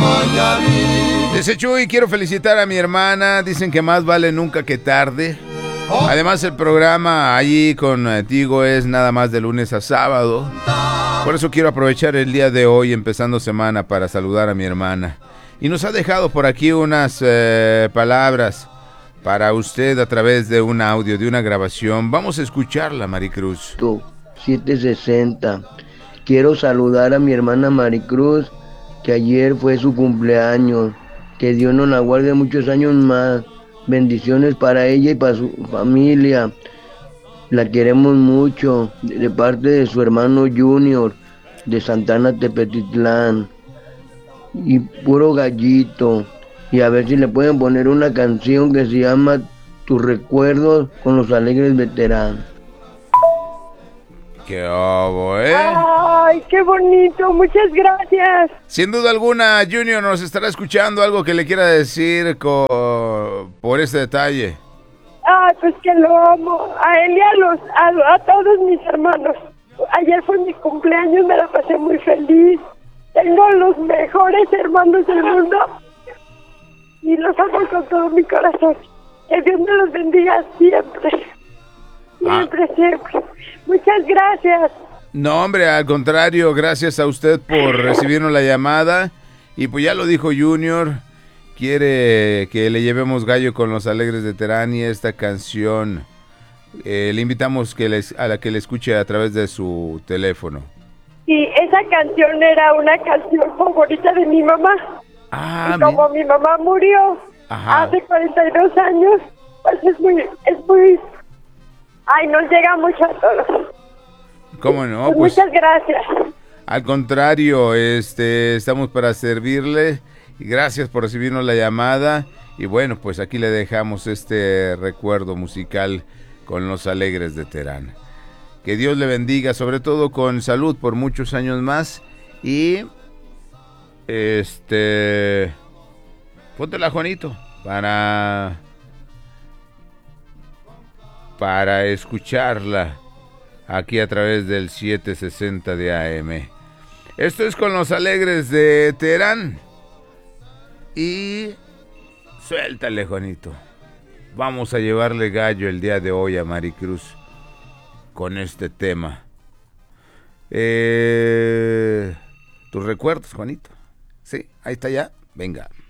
Dice Chuy, quiero felicitar a mi hermana. Dicen que más vale nunca que tarde. Además el programa allí contigo es nada más de lunes a sábado. Por eso quiero aprovechar el día de hoy, empezando semana, para saludar a mi hermana. Y nos ha dejado por aquí unas palabras para usted a través de un audio, de una grabación. Vamos a escucharla, Maricruz. 760. Quiero saludar a mi hermana Maricruz, que ayer fue su cumpleaños. Que Dios nos la guarde muchos años más. Bendiciones para ella y para su familia. La queremos mucho, de parte de su hermano Junior, de Santana Tepetitlán. Y puro gallito. Y a ver si le pueden poner una canción que se llama Tus recuerdos con los alegres veteranos. ¡Qué obo, eh! ¡Ay, qué bonito! Muchas gracias. Sin duda alguna, Junior nos estará escuchando. Algo que le quiera decir por este detalle. Ay, pues que lo amo. A él y a todos mis hermanos. Ayer fue mi cumpleaños, me la pasé muy feliz. Tengo los mejores hermanos del mundo. Y los amo con todo mi corazón. Que Dios me los bendiga siempre. Siempre. Muchas gracias. No, hombre, al contrario, gracias a usted por recibirnos la llamada. Y pues ya lo dijo Junior, quiere que le llevemos gallo con los alegres de Terán y esta canción. Le invitamos a la que le escuche a través de su teléfono. Y esa canción era una canción favorita de mi mamá. Y como mi mamá murió hace 42 años, pues es muy... Ay, nos llega mucho a todos. ¿Cómo no? Pues muchas gracias. Al contrario, estamos para servirle. Y gracias por recibirnos la llamada. Y bueno, pues aquí le dejamos este recuerdo musical con los alegres de Terán. Que Dios le bendiga, sobre todo con salud por muchos años más. Y póntela, Juanito, para escucharla aquí a través del 760 de AM. Esto es con los alegres de Terán. Y suéltale, Juanito. Vamos a llevarle gallo el día de hoy a Maricruz con este tema. Tus recuerdos, Juanito. Sí, ahí está ya. Venga.